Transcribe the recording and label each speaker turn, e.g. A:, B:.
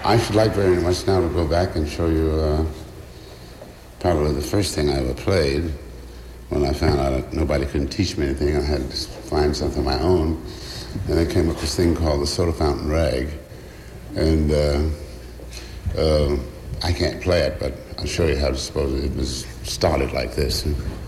A: I should like very much now to go back and show you probably the first thing I ever played. When I found out that nobody couldn't teach me anything, I had to find something of my own. And I came up with this thing called the Soda Fountain Rag. And I can't play it, but I'll show you how to suppose it was started like this.